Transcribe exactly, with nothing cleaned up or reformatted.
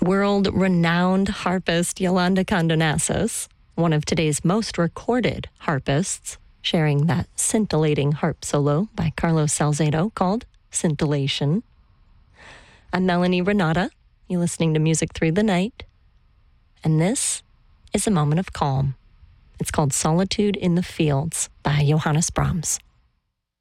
World-renowned harpist Yolanda Condonassus, one of today's most recorded harpists, sharing that scintillating harp solo by Carlos Salcedo called Scintillation. I'm Melanie Renata. You're listening to Music Through the Night. And this is a moment of calm. It's called Solitude in the Fields by Johannes Brahms.